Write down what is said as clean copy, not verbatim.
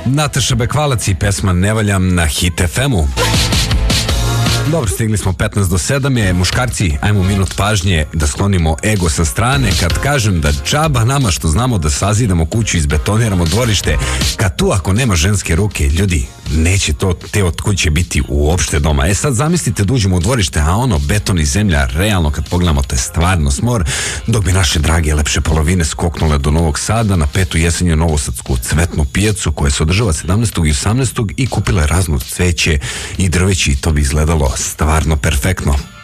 Nataša Bekvalac i pesma Ne valjam na Hit FM-u. Dobro, stigli smo 15 do 7 je. Muškarci, ajmo minut pažnje da sklonimo ego sa strane. Kad kažem da džaba nama što znamo da sazidamo kuću, izbetoniramo dvorište, kad tu ako nema ženske ruke, ljudi, neće to te od kuće biti uopšte doma. Sad zamislite da uđemo u dvorište, a ono, beton i zemlja, realno kad pogledamo, to je stvarno smor, dok bi naše drage lepše polovine skoknule do Novog Sada na 5. jesenju novosadsku cvetnu pijacu koja se održava 17. i 18. i kupile razno cveće i drveće i to bi izgledalo stvarno perfektno.